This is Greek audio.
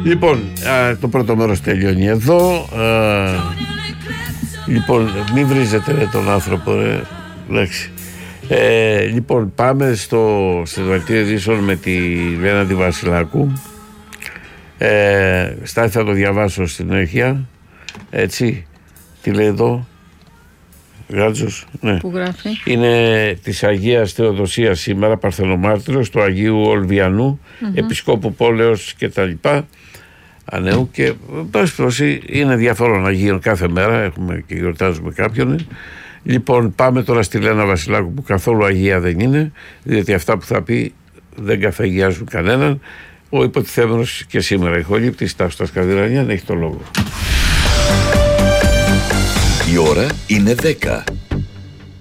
Λοιπόν, το πρώτο μέρος τελειώνει εδώ. Λοιπόν, μην βρίζετε τον άνθρωπο, εντάξει. Λοιπόν, πάμε στο δελτίο ειδήσεων με τη Λένα τη Βασιλάκου. Στάθη, θα το διαβάσω στην συνέχεια. Έτσι, τι λέει εδώ, Γάτζος, ναι. Που γράφει. Είναι της Αγίας Θεοδοσίας σήμερα, Παρθενομάρτυρος, του Αγίου Ολβιανού, Επισκόπου Πόλεως και τα λοιπά, Ανέου, και πάση είναι διαφόρων Αγίων κάθε μέρα, έχουμε και γιορτάζουμε κάποιον. Λοιπόν, πάμε τώρα στη Λένα Βασιλάκου, που καθόλου Αγία δεν είναι, διότι αυτά που θα πει δεν καφεγιάζουν κανέναν. Ο υποτιθέμενος και σήμερα ηχολήπτης Τάσος Καδυρανιάν έχει το λόγο. Η ώρα είναι 10.